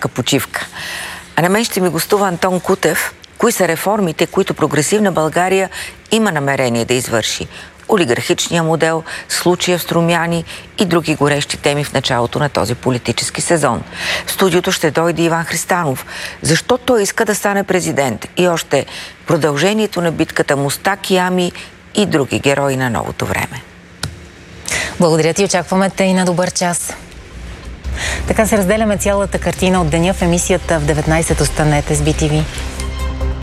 кратка почивка. А на мен ще ми гостува Антон Кутев. Кои са реформите, които прогресивна България има намерение да извърши? Олигархичния модел, случая в Струмяни и други горещи теми в началото на този политически сезон. В студиото ще дойде Иван Христанов. Защо той иска да стане президент? И още продължението на битката Мустак и Ами и други герои на новото време. Благодаря ти, очакваме те и на добър час. Така се разделяме цялата картина от деня в емисията в 19. Останете с BTV.